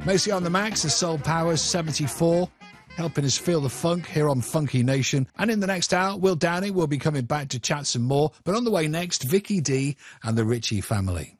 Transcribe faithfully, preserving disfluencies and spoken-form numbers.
Macy on the Max, the Soul Powers, seventy-four, helping us feel the funk here on Funky Nation. And in the next hour, Will Downey will be coming back to chat some more. But on the way next, Vicky D and the Ritchie family.